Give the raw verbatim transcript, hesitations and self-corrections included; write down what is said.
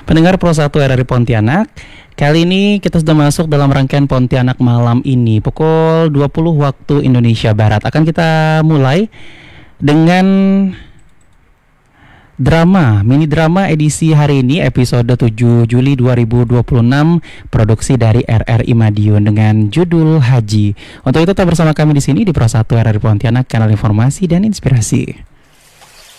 Pendengar Pro satu R R I Pontianak, kali ini kita sudah masuk dalam rangkaian Pontianak Malam ini pukul dua puluh waktu Indonesia Barat. Akan kita mulai dengan drama, mini drama edisi hari ini episode tujuh Juli dua ribu dua puluh enam, produksi dari R R I Madiun dengan judul Haji. Untuk itu tetap bersama kami di sini di Pro satu R R I Pontianak, kanal informasi dan inspirasi.